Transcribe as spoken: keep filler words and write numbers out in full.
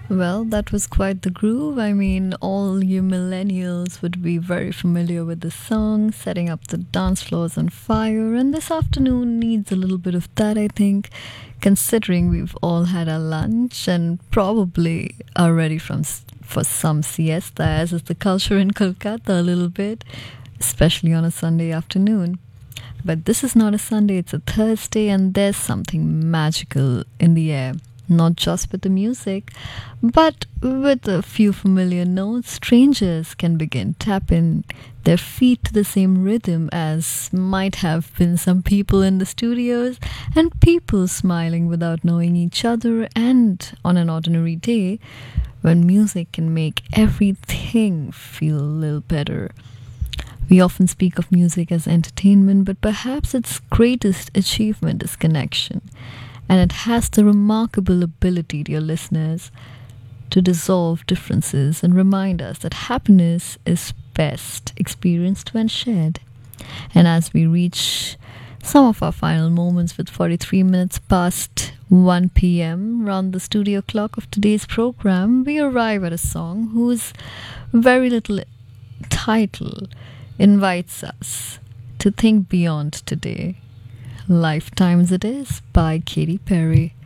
Well, that was quite the groove. I mean, all you millennials would be very familiar with the song, setting up the dance floors on fire, and this afternoon needs a little bit of that, I think, considering we've all had our lunch and probably are ready from s- for some siesta, as is the culture in Kolkata a little bit, especially on a Sunday afternoon. But this is not a Sunday, it's a Thursday, and there's something magical in the air. Not just with the music, but with a few familiar notes, strangers can begin tapping their feet to the same rhythm as might have been some people in the studios, and people smiling without knowing each other. And on an ordinary day, when music can make everything feel a little better. We often speak of music as entertainment, but perhaps its greatest achievement is connection. And it has the remarkable ability, dear listeners, to dissolve differences and remind us that happiness is best experienced when shared. And as we reach some of our final moments with forty-three minutes past one p m round the studio clock of today's program, we arrive at a song whose very little title invites us to think beyond today. Lifetimes It Is by Katy Perry.